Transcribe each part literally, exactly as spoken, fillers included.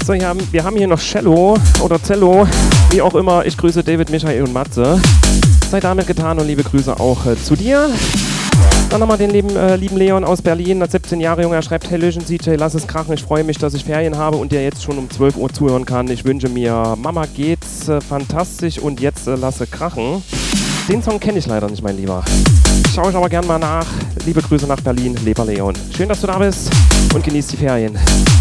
So, ja, wir haben hier noch Cello oder Cello, wie auch immer. Ich grüße David, Michael und Matze. Sei damit getan und liebe Grüße auch äh, zu dir. Dann nochmal den lieben, äh, lieben Leon aus Berlin, siebzehn Jahre jung. Er schreibt: Hallöchen C J, lass es krachen. Ich freue mich, dass ich Ferien habe und dir jetzt schon um zwölf Uhr zuhören kann. Ich wünsche mir, Mama geht's äh, fantastisch und jetzt äh, lasse krachen. Den Song kenne ich leider nicht, mein Lieber. Schau ich aber gern mal nach. Liebe Grüße nach Berlin, lieber Leon. Schön, dass du da bist und genießt die Ferien.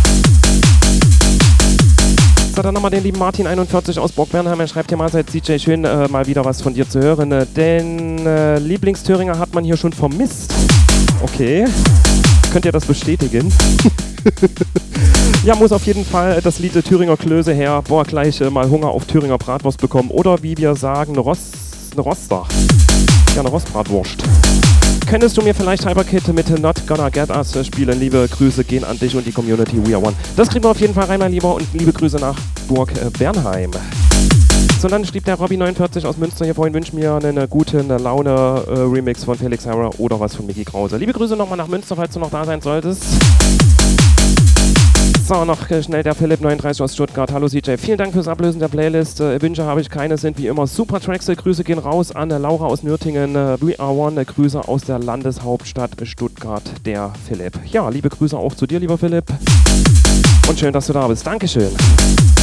So, dann nochmal den lieben Martin einundvierzig aus Burg-Bernheim. Er schreibt hier mal seit C J, schön äh, mal wieder was von dir zu hören. Äh, den äh, Lieblingsthüringer hat man hier schon vermisst. Okay. Könnt ihr das bestätigen? Ja, muss auf jeden Fall das Lied Thüringer Klöße her. Boah, gleich äh, mal Hunger auf Thüringer Bratwurst bekommen. Oder wie wir sagen, eine, Rost, eine Roster. Ja, eine Rostbratwurst. Könntest du mir vielleicht Hyperkit mit Not Gonna Get Us spielen? Liebe Grüße gehen an dich und die Community We Are One. Das kriegen wir auf jeden Fall rein, mein Lieber. Und liebe Grüße nach Burg äh, Bernheim. So, dann schrieb der Robby neunundvierzig aus Münster hier vorhin: Wünsch mir einen guten Laune-Remix äh, von Felix Harrer oder was von Micky Krause. Liebe Grüße nochmal nach Münster, falls du noch da sein solltest. So, noch äh, schnell der Philipp neununddreißig aus Stuttgart. Hallo C J, vielen Dank fürs Ablösen der Playlist. Äh, Wünsche habe ich keine, sind wie immer super Tracks. Äh, Grüße gehen raus an äh, Laura aus Nürtingen. Äh, We Are One, äh, Grüße aus der Landeshauptstadt Stuttgart, der Philipp. Ja, liebe Grüße auch zu dir, lieber Philipp. Und schön, dass du da bist. Dankeschön.